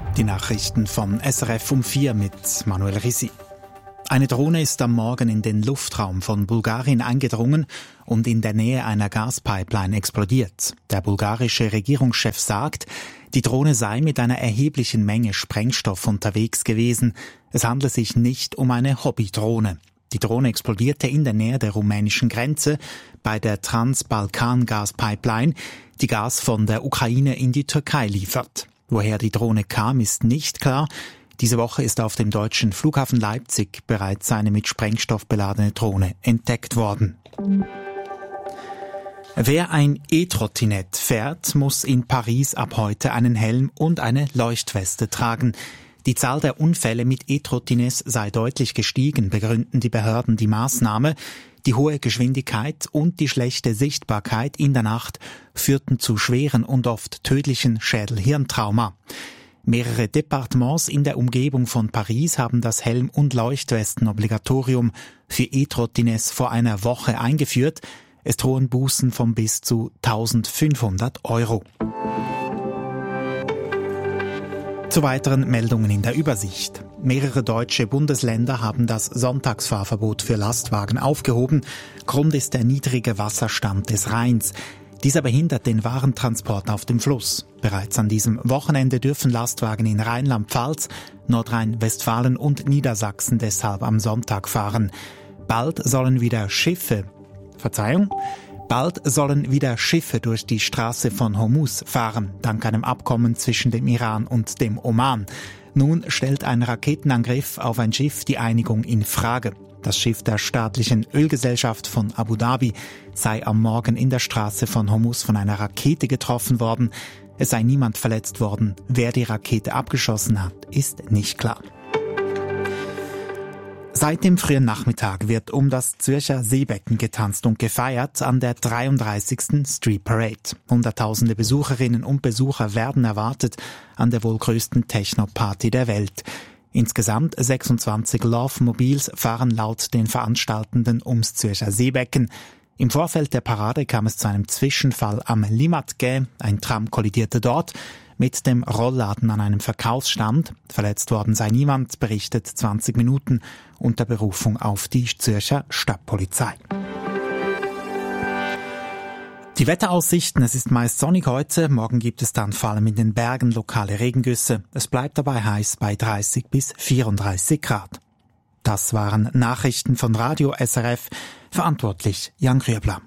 Die Nachrichten von SRF um 4 mit Manuel Risi. Eine Drohne ist am Morgen in den Luftraum von Bulgarien eingedrungen und in der Nähe einer Gaspipeline explodiert. Der bulgarische Regierungschef sagt, die Drohne sei mit einer erheblichen Menge Sprengstoff unterwegs gewesen. Es handle sich nicht um eine Hobbydrohne. Die Drohne explodierte in der Nähe der rumänischen Grenze bei der Trans-Balkan-Gaspipeline, die Gas von der Ukraine in die Türkei liefert. Woher die Drohne kam, ist nicht klar. Diese Woche ist auf dem deutschen Flughafen Leipzig bereits eine mit Sprengstoff beladene Drohne entdeckt worden. Wer ein E-Trottinett fährt, muss in Paris ab heute einen Helm und eine Leuchtweste tragen. Die Zahl der Unfälle mit E-Trottinetts sei deutlich gestiegen, begründen die Behörden die Maßnahme. Die hohe Geschwindigkeit und die schlechte Sichtbarkeit in der Nacht führten zu schweren und oft tödlichen Schädel-Hirntrauma. Mehrere Departements in der Umgebung von Paris haben das Helm- und Leuchtwestenobligatorium für E-Trottinetts vor einer Woche eingeführt. Es drohen Bußen von bis zu 1.500 €. Zu weiteren Meldungen in der Übersicht. Mehrere deutsche Bundesländer haben das Sonntagsfahrverbot für Lastwagen aufgehoben. Grund ist der niedrige Wasserstand des Rheins. Dieser behindert den Warentransport auf dem Fluss. Bereits an diesem Wochenende dürfen Lastwagen in Rheinland-Pfalz, Nordrhein-Westfalen und Niedersachsen deshalb am Sonntag fahren. Bald sollen wieder Schiffe durch die Straße von Hormuz fahren, dank einem Abkommen zwischen dem Iran und dem Oman. Nun stellt ein Raketenangriff auf ein Schiff die Einigung in Frage. Das Schiff der staatlichen Ölgesellschaft von Abu Dhabi sei am Morgen in der Straße von Hormuz von einer Rakete getroffen worden. Es sei niemand verletzt worden. Wer die Rakete abgeschossen hat, ist nicht klar. Seit dem frühen Nachmittag wird um das Zürcher Seebecken getanzt und gefeiert an der 33. Street Parade. Hunderttausende Besucherinnen und Besucher werden erwartet an der wohl größten Techno-Party der Welt. Insgesamt 26 Love-Mobils fahren laut den Veranstaltenden ums Zürcher Seebecken. Im Vorfeld der Parade kam es zu einem Zwischenfall am Limmatquai. Ein Tram kollidierte dort mit dem Rollladen an einem Verkaufsstand. Verletzt worden sei niemand, berichtet 20 Minuten unter Berufung auf die Zürcher Stadtpolizei. Die Wetteraussichten: Es ist meist sonnig heute, morgen gibt es dann vor allem in den Bergen lokale Regengüsse. Es bleibt dabei heiß bei 30 bis 34 Grad. Das waren Nachrichten von Radio SRF, verantwortlich Jan Grübler.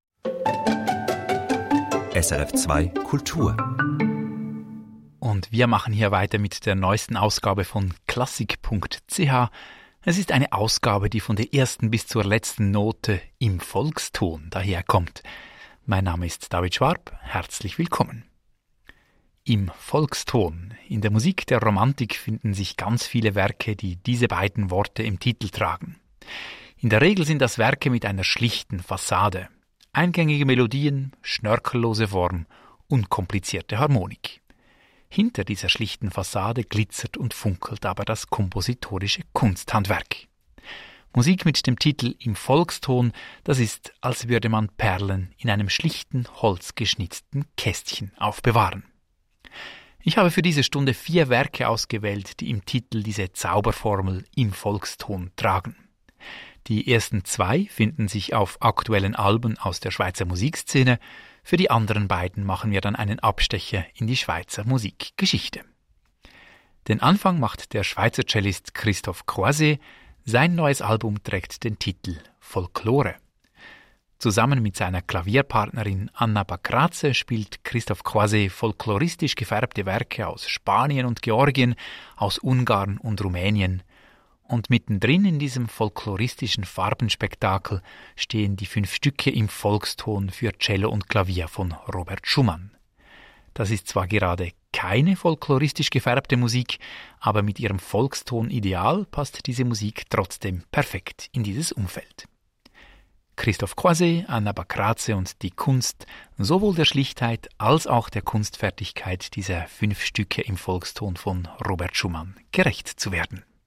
SRF 2 Kultur. Und wir machen hier weiter mit der neuesten Ausgabe von klassik.ch. Es ist eine Ausgabe, die von der ersten bis zur letzten Note im Volkston daherkommt. Mein Name ist David Schwab, herzlich willkommen. Im Volkston. In der Musik der Romantik finden sich ganz viele Werke, die diese beiden Worte im Titel tragen. In der Regel sind das Werke mit einer schlichten Fassade. Eingängige Melodien, schnörkellose Form, unkomplizierte Harmonik. Hinter dieser schlichten Fassade glitzert und funkelt aber das kompositorische Kunsthandwerk. Musik mit dem Titel Im Volkston, das ist, als würde man Perlen in einem schlichten, holzgeschnitzten Kästchen aufbewahren. Ich habe für diese Stunde 4 Werke ausgewählt, die im Titel diese Zauberformel Im Volkston tragen. Die ersten 2 finden sich auf aktuellen Alben aus der Schweizer Musikszene. Für die anderen beiden machen wir dann einen Abstecher in die Schweizer Musikgeschichte. Den Anfang macht der Schweizer Cellist Christophe Croiset. Sein neues Album trägt den Titel Folklore. Zusammen mit seiner Klavierpartnerin Anna Bacraze spielt Christophe Croiset folkloristisch gefärbte Werke aus Spanien und Georgien, aus Ungarn und Rumänien. Und mittendrin in diesem folkloristischen Farbenspektakel stehen die 5 Stücke im Volkston für Cello und Klavier von Robert Schumann. Das ist zwar gerade keine folkloristisch gefärbte Musik, aber mit ihrem Volkston-Ideal passt diese Musik trotzdem perfekt in dieses Umfeld. Christophe Croiset, Anna Bacraze und die Kunst, sowohl der Schlichtheit als auch der Kunstfertigkeit dieser 5 Stücke im Volkston von Robert Schumann gerecht zu werden.